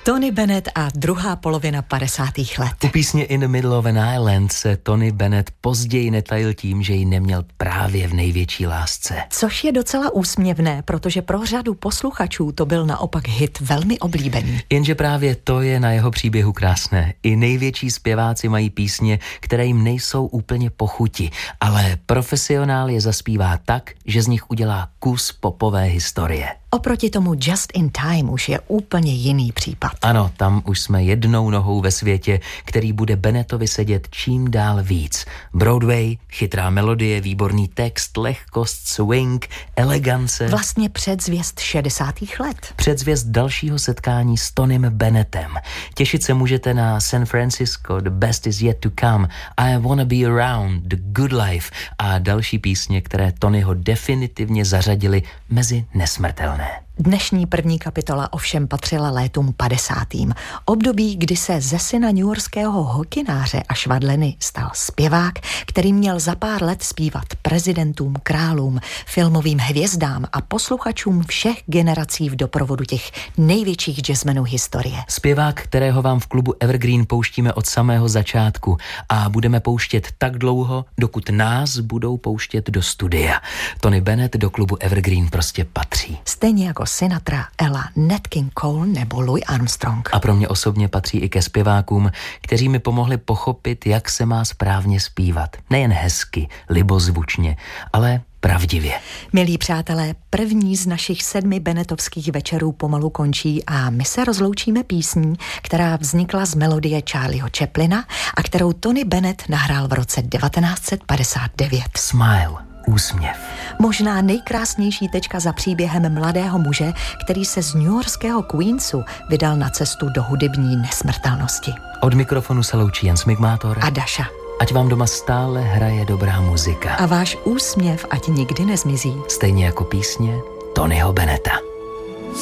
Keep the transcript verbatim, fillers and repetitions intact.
Tony Bennett a druhá polovina padesátých let. U písně In the Middle of an Island se Tony Bennett později netajil tím, že ji neměl právě v největší lásce. Což je docela úsměvné, protože pro řadu posluchačů to byl naopak hit velmi oblíbený. Jenže právě to je na jeho příběhu krásné. I největší zpěváci mají písně, které jim nejsou úplně po chuti, ale profesionál je zaspívá tak, že z nich udělá kus popové historie. Oproti tomu Just in Time už je úplně jiný případ. Ano, tam už jsme jednou nohou ve světě, který bude Bennettovi sedět čím dál víc. Broadway, chytrá melodie, výborný text, lehkost, swing, elegance. Vlastně předzvěst šedesátých let. Předzvěst dalšího setkání s Tonym Bennettem. Těšit se můžete na San Francisco, The Best Is Yet to Come, I Wanna Be Around, The Good Life a další písně, které Tonyho definitivně zařadily mezi nesmrtelné. Dnešní první kapitola ovšem patřila létům padesátým. Období, kdy se ze syna newyorského hokináře a švadleny stal zpěvák, který měl za pár let zpívat prezidentům, králům, filmovým hvězdám a posluchačům všech generací v doprovodu těch největších jazzmenů historie. Zpěvák, kterého vám v klubu Evergreen pouštíme od samého začátku a budeme pouštět tak dlouho, dokud nás budou pouštět do studia. Tony Bennett do klubu Evergreen prostě patří. Stejně jako Sinatra, Ella, Nat King Cole nebo Louis Armstrong. A pro mě osobně patří i ke zpěvákům, kteří mi pomohli pochopit, jak se má správně zpívat. Nejen hezky, libozvučně, ale pravdivě. Milí přátelé, první z našich sedmi Bennettovských večerů pomalu končí a my se rozloučíme písní, která vznikla z melodie Charlieho Chaplina a kterou Tony Bennett nahrál v roce devatenáct set padesát devět. Smile. Úsměv. Možná nejkrásnější tečka za příběhem mladého muže, který se z newyorského Queensu vydal na cestu do hudební nesmrtelnosti. Od mikrofonu se loučí Jan Smigmátor a Daša. Ať vám doma stále hraje dobrá muzika. A váš úsměv ať nikdy nezmizí. Stejně jako písně Tonyho Bennetta.